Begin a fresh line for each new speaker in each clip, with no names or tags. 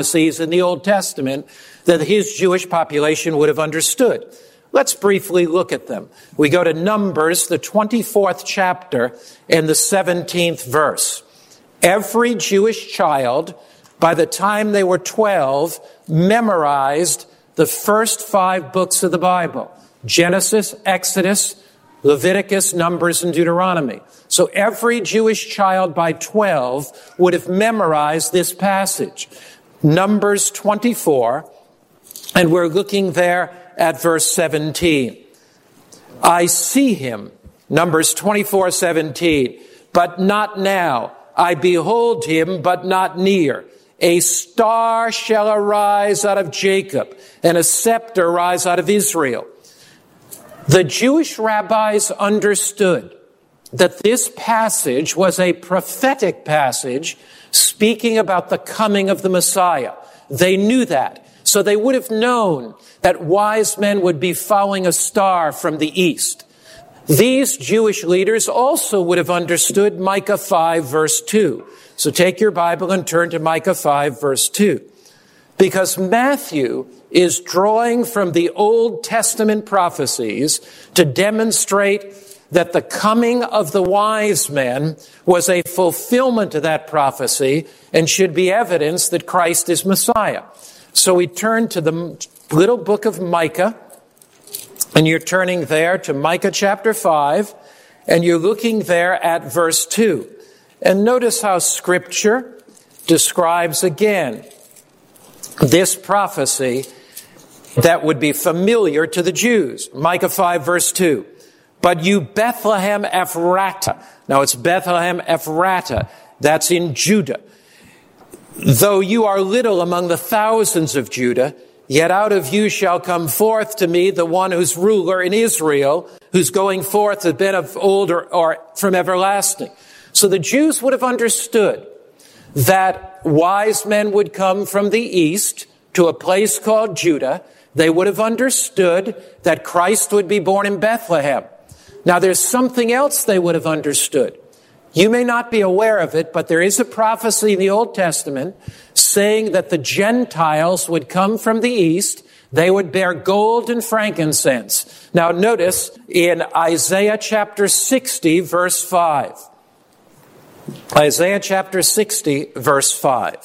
prophecies in the Old Testament that his Jewish population would have understood. Let's briefly look at them. We go to Numbers, the 24th chapter and the 17th verse. Every Jewish child, by the time they were 12, memorized the first 5 books of the Bible: Genesis, Exodus, Leviticus, Numbers, and Deuteronomy. So every Jewish child by 12 would have memorized this passage. Numbers 24, and we're looking there at verse 17. I see him, Numbers 24:17, but not now. I behold him, but not near. A star shall arise out of Jacob, and a scepter rise out of Israel. The Jewish rabbis understood that this passage was a prophetic passage speaking about the coming of the Messiah. They knew that. So they would have known that wise men would be following a star from the east. These Jewish leaders also would have understood Micah 5, verse 2. So take your Bible and turn to Micah 5, verse 2. Because Matthew is drawing from the Old Testament prophecies to demonstrate that the coming of the wise men was a fulfillment of that prophecy and should be evidence that Christ is Messiah. So we turn to the little book of Micah, and you're turning there to Micah chapter 5, and you're looking there at verse 2. And notice how Scripture describes again this prophecy that would be familiar to the Jews. Micah 5, verse 2. But you Bethlehem Ephratah. Now it's Bethlehem Ephratah. That's in Judah. Though you are little among the thousands of Judah, yet out of you shall come forth to me the one who's ruler in Israel, who's going forth has been of old or from everlasting. So the Jews would have understood that wise men would come from the east to a place called Judah. They would have understood that Christ would be born in Bethlehem. Now there's something else they would have understood. You may not be aware of it, but there is a prophecy in the Old Testament saying that the Gentiles would come from the east. They would bear gold and frankincense. Now notice in Isaiah chapter 60, verse 5. Isaiah chapter 60, verse 5.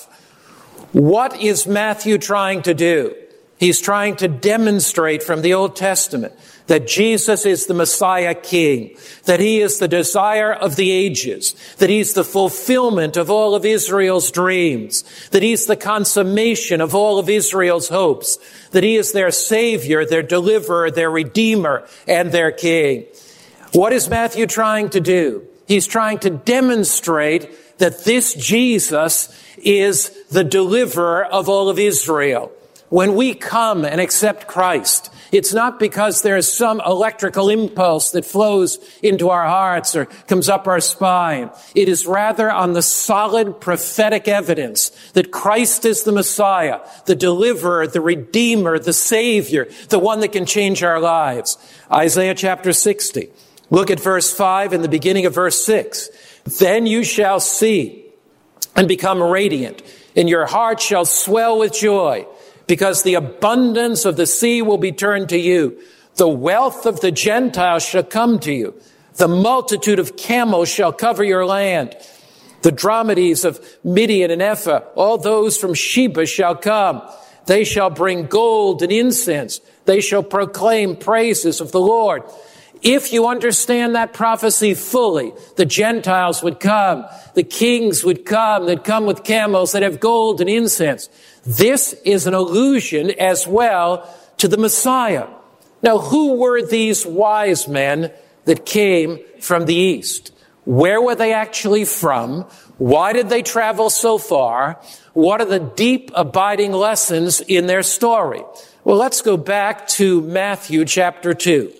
What is Matthew trying to do? He's trying to demonstrate from the Old Testament that Jesus is the Messiah King, that he is the desire of the ages, that he's the fulfillment of all of Israel's dreams, that he's the consummation of all of Israel's hopes, that he is their Savior, their deliverer, their Redeemer, and their King. What is Matthew trying to do? He's trying to demonstrate that this Jesus is the deliverer of all of Israel. When we come and accept Christ, it's not because there's some electrical impulse that flows into our hearts or comes up our spine. It is rather on the solid prophetic evidence that Christ is the Messiah, the deliverer, the Redeemer, the Savior, the one that can change our lives. Isaiah chapter 60. Look at verse 5 and the beginning of verse 6. Then you shall see and become radiant, and your heart shall swell with joy, because the abundance of the sea will be turned to you. The wealth of the Gentiles shall come to you. The multitude of camels shall cover your land. The dromedaries of Midian and Ephah, all those from Sheba shall come. They shall bring gold and incense. They shall proclaim praises of the Lord. If you understand that prophecy fully, the Gentiles would come, the kings would come, they'd come with camels that have gold and incense. This is an allusion as well to the Messiah. Now, who were these wise men that came from the east? Where were they actually from? Why did they travel so far? What are the deep, abiding lessons in their story? Well, let's go back to Matthew chapter 2.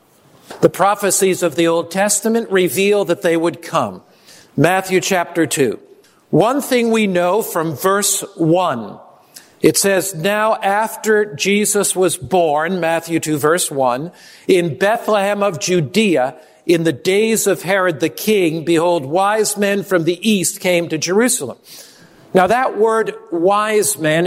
The prophecies of the Old Testament reveal that they would come. Matthew chapter 2. One thing we know from verse 1, it says, now after Jesus was born, Matthew 2 verse 1, in Bethlehem of Judea, in the days of Herod the king, behold, wise men from the east came to Jerusalem. Now that word wise men